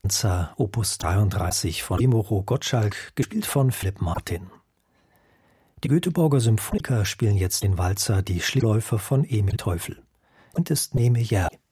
Walzer Opus 33 von Dimoro Gottschalk, gespielt von Philipp Martin. Die Göteborger Symphoniker spielen jetzt den Walzer Die Schlittenläufer von Emil Teufel. Und ist Nehme Järvi.